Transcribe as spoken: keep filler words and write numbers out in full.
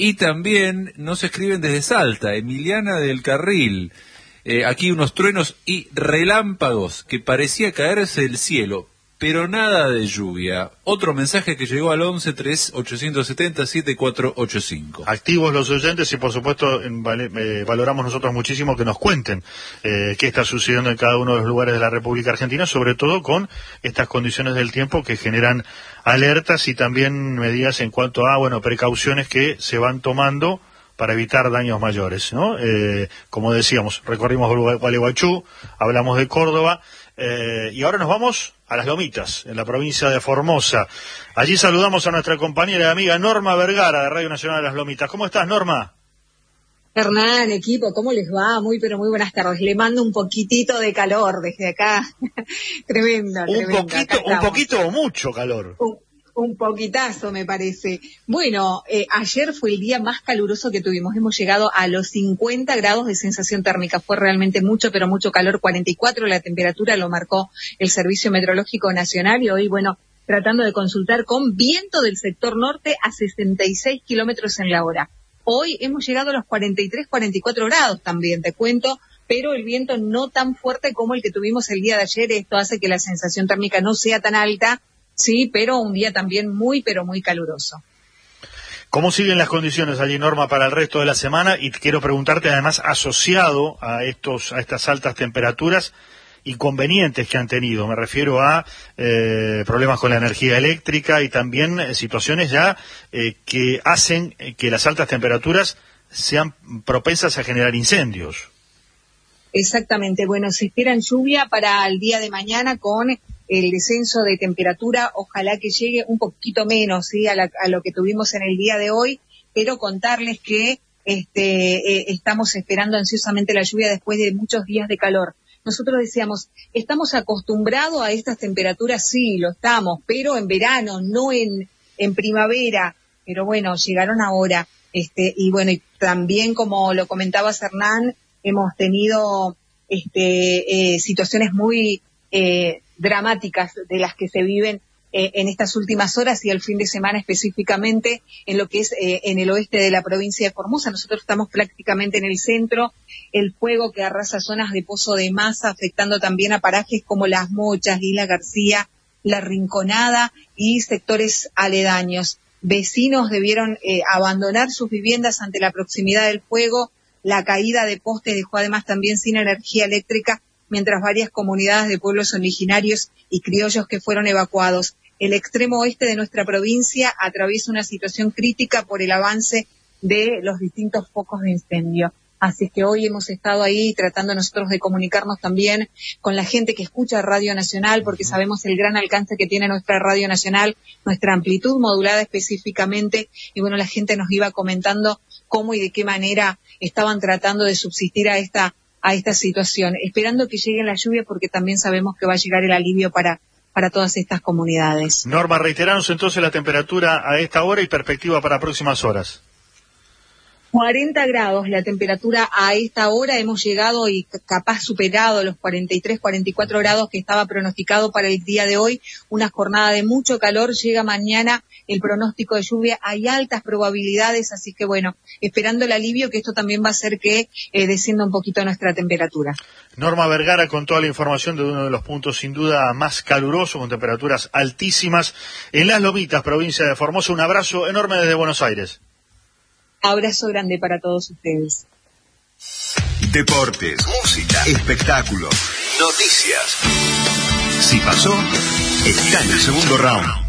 Y también nos escriben desde Salta, Emiliana del Carril. Eh, aquí unos truenos y relámpagos que parecía caerse del cielo, pero nada de lluvia. Otro mensaje que llegó al once tres ochocientos setenta setenta y cuatro ochenta y cinco. Activos los oyentes y por supuesto en, eh, valoramos nosotros muchísimo que nos cuenten eh, qué está sucediendo en cada uno de los lugares de la República Argentina, sobre todo con estas condiciones del tiempo que generan alertas y también medidas en cuanto a, bueno, precauciones que se van tomando para evitar daños mayores, ¿no? Eh, como decíamos, recorrimos Gualeguaychú, hablamos de Córdoba, eh, y ahora nos vamos a Las Lomitas, en la provincia de Formosa. Allí saludamos a nuestra compañera y amiga Norma Vergara, de Radio Nacional de Las Lomitas. ¿Cómo estás, Norma? Hernán, equipo, ¿cómo les va? Muy, pero muy buenas tardes. Le mando un poquitito de calor desde acá. tremendo, un tremendo. Poquito, un poquito o mucho calor. Un, un poquitazo, me parece. Bueno, eh, ayer fue el día más caluroso que tuvimos. Hemos llegado a los cincuenta grados de sensación térmica. Fue realmente mucho, pero mucho calor. cuarenta y cuatro la temperatura, lo marcó el Servicio Meteorológico Nacional. Y hoy, bueno, tratando de consultar con viento del sector norte a sesenta y seis kilómetros en la hora. Hoy hemos llegado a los cuarenta y tres, cuarenta y cuatro grados también, te cuento, pero el viento no tan fuerte como el que tuvimos el día de ayer. Esto hace que la sensación térmica no sea tan alta, sí, pero un día también muy, pero muy caluroso. ¿Cómo siguen las condiciones allí, Norma, para el resto de la semana? Y quiero preguntarte, además, asociado a estos, a estas altas temperaturas, inconvenientes que han tenido. Me refiero a eh, problemas con la energía eléctrica y también eh, situaciones ya eh, que hacen que las altas temperaturas sean propensas a generar incendios. Exactamente. Bueno, se espera lluvia para el día de mañana con el descenso de temperatura. Ojalá que llegue un poquito menos, ¿sí?, a, la, a lo que tuvimos en el día de hoy, pero contarles que este, eh, estamos esperando ansiosamente la lluvia después de muchos días de calor. Nosotros decíamos, ¿estamos acostumbrados a estas temperaturas? Sí, lo estamos, pero en verano, no en, en primavera. Pero bueno, llegaron ahora. Este, y bueno, y también, como lo comentaba Hernán, hemos tenido este, eh, situaciones muy eh, dramáticas de las que se viven eh, en estas últimas horas y el fin de semana específicamente en lo que es eh, en el oeste de la provincia de Formosa. Nosotros estamos prácticamente en el centro. El fuego que arrasa zonas de Pozo de Masa, afectando también a parajes como Las Mochas, Isla García, La Rinconada y sectores aledaños. Vecinos debieron eh, abandonar sus viviendas ante la proximidad del fuego. La caída de postes dejó además también sin energía eléctrica, mientras varias comunidades de pueblos originarios y criollos que fueron evacuados. El extremo oeste de nuestra provincia atraviesa una situación crítica por el avance de los distintos focos de incendio. Así que hoy hemos estado ahí tratando nosotros de comunicarnos también con la gente que escucha Radio Nacional, porque sabemos el gran alcance que tiene nuestra Radio Nacional, nuestra amplitud modulada específicamente, y bueno, la gente nos iba comentando cómo y de qué manera estaban tratando de subsistir a esta a esta situación, esperando que llegue la lluvia, porque también sabemos que va a llegar el alivio para para todas estas comunidades. Norma, reiteranos entonces la temperatura a esta hora y perspectiva para próximas horas. cuarenta grados la temperatura a esta hora, hemos llegado y capaz superado los cuarenta y tres, cuarenta y cuatro grados que estaba pronosticado para el día de hoy. Una jornada de mucho calor, llega mañana el pronóstico de lluvia, hay altas probabilidades, así que bueno, esperando el alivio, que esto también va a hacer que eh, descienda un poquito nuestra temperatura. Norma Vergara con toda la información de uno de los puntos sin duda más calurosos, con temperaturas altísimas en Las Lomitas, provincia de Formosa. Un abrazo enorme desde Buenos Aires. Abrazo grande para todos ustedes. Deportes, música, espectáculos, noticias. Si pasó, está en el segundo round.